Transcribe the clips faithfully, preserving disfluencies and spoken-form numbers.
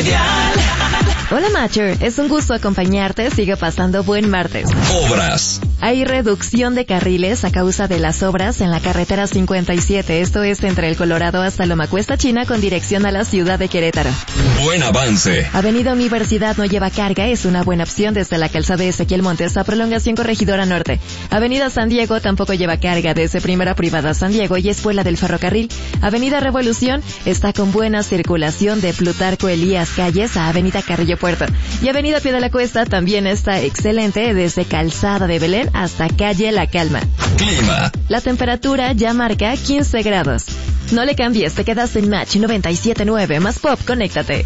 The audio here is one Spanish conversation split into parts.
Mundial. Hola Matcher, es un gusto acompañarte, sigue pasando buen martes. Obras. Hay reducción de carriles a causa de las obras en la carretera cincuenta y siete, esto es entre el Colorado hasta Loma Cuesta China con dirección a la ciudad de Querétaro. Buen avance. Avenida Universidad no lleva carga, es una buena opción desde la calzada de Ezequiel Montes a Prolongación Corregidora Norte. Avenida San Diego tampoco lleva carga desde Primera Privada San Diego y Escuela del Ferrocarril. Avenida Revolución está con buena circulación de Plutarco Elías Calles a Avenida Carrillo Puerto. Y Avenida Pie de la Cuesta también está excelente desde Calzada de Belén hasta Calle La Calma. Clima. La temperatura ya marca quince grados. No le cambies, te quedas en Match noventa y siete punto nueve, más pop, conéctate.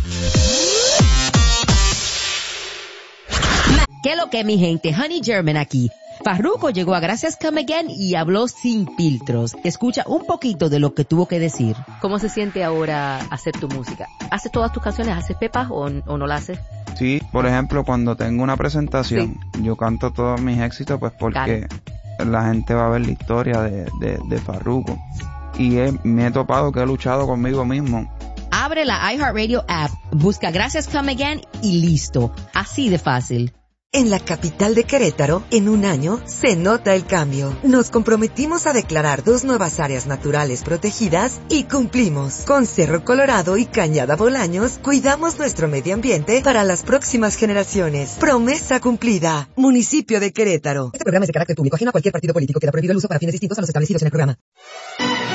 ¿Qué lo que mi gente? Honey German aquí. Farruko llegó a Gracias Come Again y habló sin filtros. Escucha un poquito de lo que tuvo que decir. ¿Cómo se siente ahora hacer tu música? ¿Haces todas tus canciones? ¿Haces pepas o, o no la haces? Sí, por ejemplo, cuando tengo una presentación, sí, yo canto todos mis éxitos pues porque claro, la gente va a ver la historia de, de, de Farruko. Y he, me he topado que he luchado conmigo mismo. Abre la iHeartRadio app, busca Gracias Come Again y listo. Así de fácil. En la capital de Querétaro, en un año, se nota el cambio. Nos comprometimos a declarar dos nuevas áreas naturales protegidas y cumplimos. Con Cerro Colorado y Cañada Bolaños, cuidamos nuestro medio ambiente para las próximas generaciones. Promesa cumplida. Municipio de Querétaro. Este programa es de carácter público, ajeno a cualquier partido político. Queda prohibido el uso para fines distintos a los establecidos en el programa.